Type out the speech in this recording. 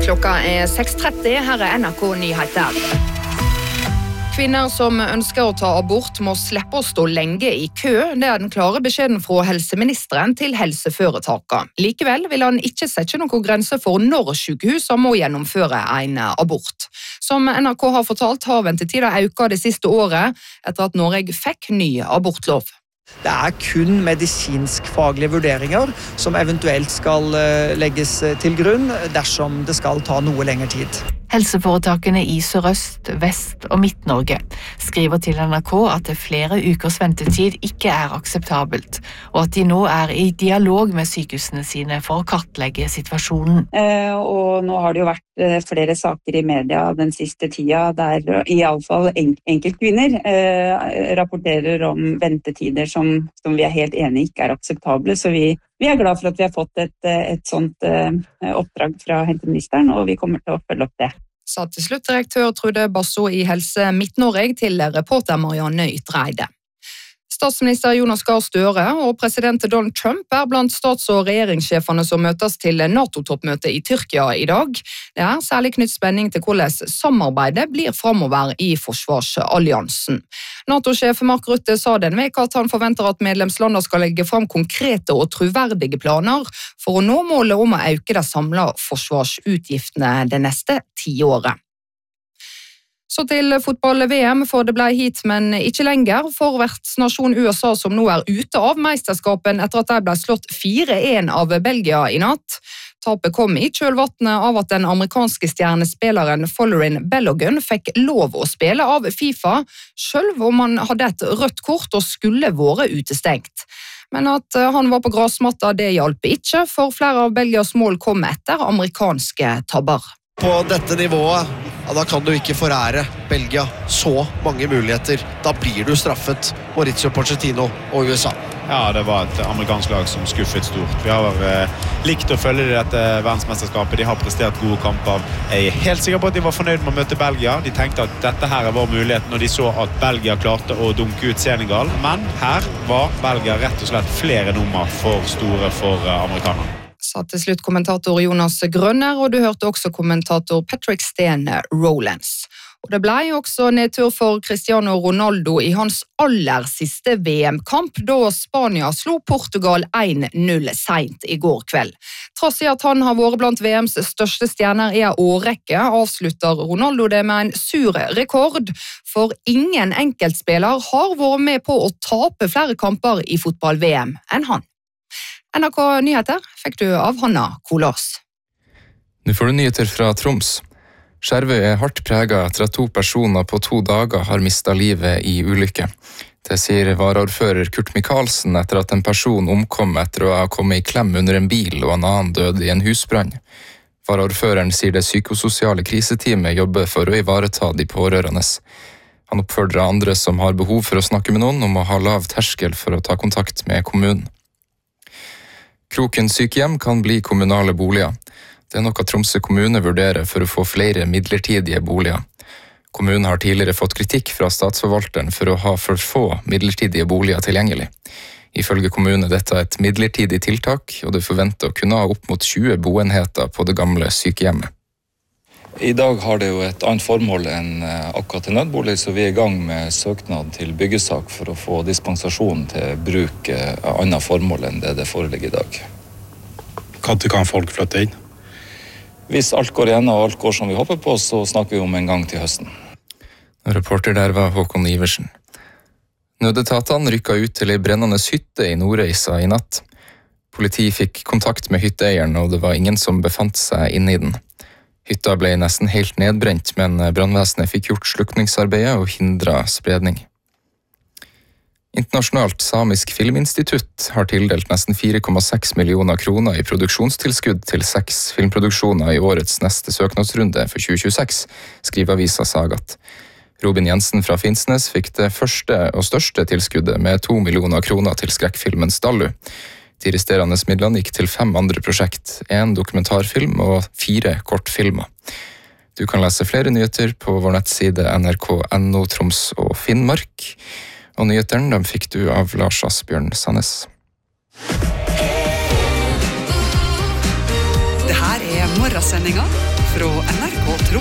Klokka 6:30, her NRK Nyheter. Kvinner som ønsker å ta abort må slippe å stå lenge i kø. Det den klare beskjeden fra helseministeren til helseforetakene. Likevel vil han ikke sette noen grense for når sykehusene må gjennomføre en abort. Som NRK har fortalt, har ventetiden økt det siste året etter at Norge fikk ny abortlov. Det kun medisinsk-faglige vurderinger som eventuelt skal legges til grunn dersom det skal ta noe lengre tid. Helseforetakene i Sør-Øst, Vest og Midt-Norge skriver til NRK at flere ukers ventetid ikke akseptabelt, og at de nå i dialog med sykehusene sine for å kartlegge situasjonen. Og nå har det jo vært flere saker i media den siste tida der i alle fall enkeltkvinner rapporterer om ventetider som vi helt enige ikke akseptable, så vi glad for at vi har fått et sånt oppdrag fra helseministeren, og vi kommer til å følge opp det. Sa til slutt direktør Trude Basso i Helse Midt-Norge til reporter Marianne Ytreide. Statsminister Jonas Gahr Støre og president Donald Trump blant stats- og regjeringssjefene som møtes til NATO-toppmøte i Tyrkia i dag. Det særlig knytt spenning til hvordan samarbeidet blir fremover i forsvarsalliansen. NATO-sjef Mark Rutte sa den veka at han forventer at medlemslandene skal legge fram konkrete og troverdige planer for å nå målet om å øke de samlede forsvarsutgiftene det neste 10 året. Så til fotball-VM, for det ble hit, men ikke lenger, for vertsnasjon USA som nå ute av mesterskapen etter at de ble slått 4-1 av Belgia i natt. Tapet kom i kjølvannet av at den amerikanske stjernespilleren Folarin Balogun fikk lov å spille av FIFA, selv om han hadde et rødt kort og skulle vært utestengt. Men at han var på grasmatta, det hjalp ikke, for flere av Belgias mål kom etter amerikanske tabber. På dette nivået, da kan du ikke forære Belgia så mange muligheter. Da blir du straffet, Mauricio Pochettino og USA. Ja, det var et amerikansk lag som skuffet stort. Vi har likt å følge dette verdensmesterskapet. De har prestert gode kamper. Jeg helt sikker på at de var fornøyd med å møte Belgia. De tenkte at dette her vår mulighet når de så at Belgia klarte å dunke ut Senegal. Men her var Belgia rett og slett flere nummer for store for amerikanerne. Sa til slutt kommentator Jonas Grønner, og du hørte også kommentator Patrick Steen Rowlands. Og det ble også nedtur for Cristiano Ronaldo i hans aller siste VM-kamp, da Spania slo Portugal 1-0 sent i går kveld. Trass i at han har vært blant VMs største stjerner i en årrekke, avslutter Ronaldo det med en sur rekord, for ingen enkeltspiller har vært med på å tape flere kamper i fotball-VM enn han. NRK Nyheter fikk du av Hanna Kolås. Nå får du nyheter fra Troms. Skjervøy hardt preget etter at 2 personer på 2 dager har mistet livet i ulykke. Det sier varaordfører Kurt Michaelsen etter at en person omkom etter å ha kommet i klem under en bil og en annen døde i en husbrann. Varaordføreren sier det psykososiale kriseteamet jobber for å ivareta de pårørende. Han oppfordrer andre som har behov for å snakke med noen om å ha lav terskel for å ta kontakt med kommunen. Kroken sykehjem kan bli kommunale boliger. Det noe Tromsø kommune vurderer for å få flere midlertidige boliger. Kommunen har tidligere fått kritikk fra statsforvalteren for å ha for få midlertidige boliger tilgjengelig. Ifølge kommunen er dette et midlertidig tiltak, og det forventer å kunne ha opp mot 20 boenheter på det gamle sykehjemmet. I dag har det jo et annet formål enn akkurat til nødbolig, så vi er i gang med søknad til byggesak for å få dispensasjon til bruk av annet formål enn det foreligger i dag. Når kan folk flytte inn? Hvis alt går igjen og alt går som vi håper på, så snakker vi om en gang til høsten. Reporter der var Håkon Iversen. Nødetatene rykket ut til en brennende hytte i Nordreisa i natt. Politi fikk kontakt med hytteeieren, og det var ingen som befant seg inne i den. Hytta ble nesten helt nedbrent, men brannvesenet fikk gjort slukningsarbeidet og hindret spredning. Internasjonalt Samisk Filminstitutt har tildelt nesten 4,6 millioner kroner i produksjonstilskudd til 6 filmproduksjoner i årets neste søknadsrunde for 2026, skriver avisa Sagat. Robin Jensen fra Finnsnes fikk det første og største tilskuddet med 2 millioner kroner til skrekkfilmen Stallu. De resterende midlene gikk til 5 andre prosjekt, 1 dokumentarfilm og 4 kortfilmer. Du kan lese flere nyheter på vår nettside nrk.no Troms og Finnmark. Og nyhetene fikk du av Lars Asbjørn Sannes. Det her morgensendinga fra NRK Tromsø.